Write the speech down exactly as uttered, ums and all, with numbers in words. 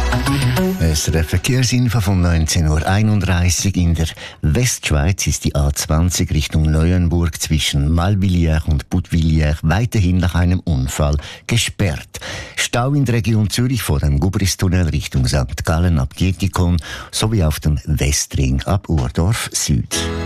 Es ist der Verkehrsinfo von neunzehn Uhr einunddreißig. In der Westschweiz ist die A zwanzig Richtung Neuenburg zwischen Malvilliers und Budvilliers weiterhin nach einem Unfall gesperrt. Stau in der Region Zürich vor dem Gubristunnel Richtung Sankt Gallen ab Dietikon sowie auf dem Westring ab Urdorf Süd.